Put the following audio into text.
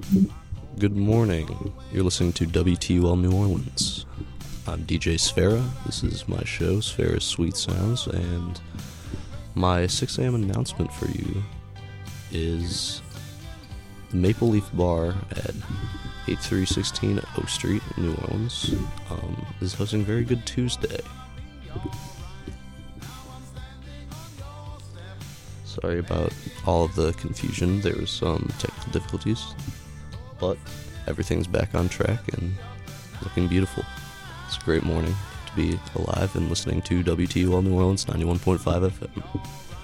Good morning. You're listening to WTUL New Orleans. I'm DJ Sfera. This is my show, Sfera's Sweet Sounds, and my 6 a.m. announcement for you is the Maple Leaf Bar at 8316 Oak Street, New Orleans, is hosting Very Good Tuesday. Sorry about all of the confusion. There was some technical difficulties, but everything's back on track and looking beautiful. It's a great morning to be alive and listening to WTUL New Orleans 91.5 FM.